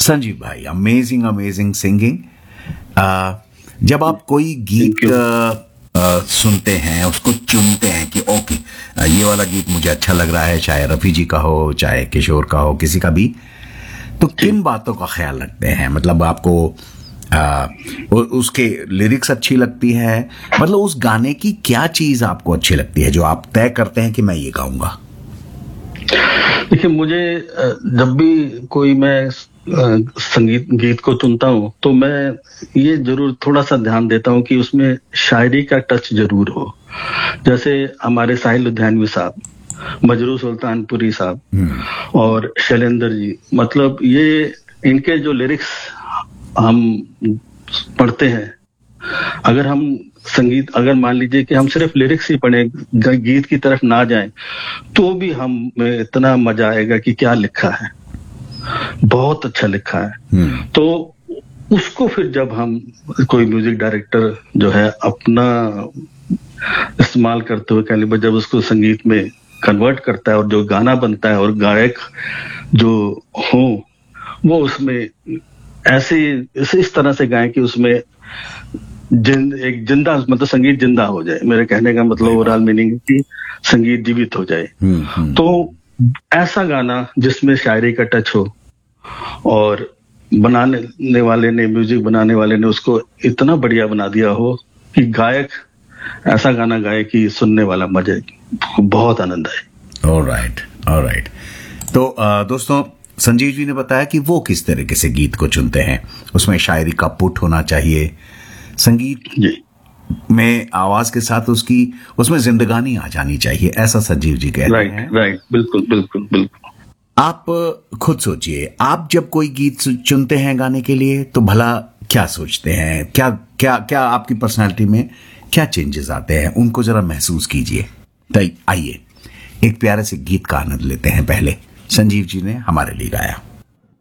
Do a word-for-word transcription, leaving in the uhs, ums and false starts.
संजीव भाई, amazing amazing singing. जब आप कोई गीत आ, आ, सुनते हैं, उसको चुनते हैं कि ओके ये वाला गीत मुझे अच्छा लग रहा है, चाहे रफी जी का हो, चाहे किशोर का हो, किसी का भी, तो किन बातों का ख्याल रखते हैं? मतलब आपको आ, उसके लिरिक्स अच्छी लगती है, मतलब उस गाने की क्या चीज आपको अच्छी लगती है जो आप तय करते हैं कि मैं ये गाऊंगा? देखिए, मुझे जब भी कोई मैं संगीत गीत को चुनता हूं तो मैं ये जरूर थोड़ा सा ध्यान देता हूं कि उसमें शायरी का टच जरूर हो। जैसे हमारे साहिल लुधियानवी साहब, मजरू सुल्तानपुरी साहब और शैलेंद्र जी, मतलब ये इनके जो लिरिक्स हम पढ़ते हैं, अगर हम संगीत अगर मान लीजिए कि हम सिर्फ लिरिक्स ही पढ़ें, गीत की तरफ ना जाएं, तो भी हमें इतना मजा आएगा कि क्या लिखा है, बहुत अच्छा लिखा है। तो उसको फिर जब हम कोई म्यूजिक डायरेक्टर जो है अपना इस्तेमाल करते हुए कह जब उसको संगीत में कन्वर्ट करता है और जो गाना बनता है और गायक जो हो वो उसमें ऐसे इस, इस तरह से गाएं कि उसमें जिंद एक जिंदा मतलब संगीत जिंदा हो जाए। मेरे कहने का मतलब ओवरऑल मीनिंग कि संगीत जीवित हो जाए। तो ऐसा गाना जिसमें शायरी का टच हो और बनाने वाले ने, म्यूजिक बनाने वाले ने उसको इतना बढ़िया बना दिया हो कि गायक ऐसा गाना गाए कि सुनने वाला मजे बहुत आनंद आए। Alright alright. तो आ, दोस्तों, संजीव जी ने बताया कि वो किस तरीके से गीत को चुनते हैं। उसमें शायरी का पुट होना चाहिए, संगीत में आवाज के साथ उसकी उसमें जिंदगानी आ जानी चाहिए, ऐसा संजीव जी कहते right, हैं। राइट, बिल्कुल बिल्कुल बिल्कुल। आप खुद सोचिए, आप जब कोई गीत चुनते हैं गाने के लिए तो भला क्या सोचते हैं? क्या क्या क्या आपकी पर्सनालिटी में क्या चेंजेस आते हैं? उनको जरा महसूस कीजिए। तो आइए एक प्यारे से गीत का आनंद लेते हैं। पहले संजीव जी ने हमारे लिए गाया।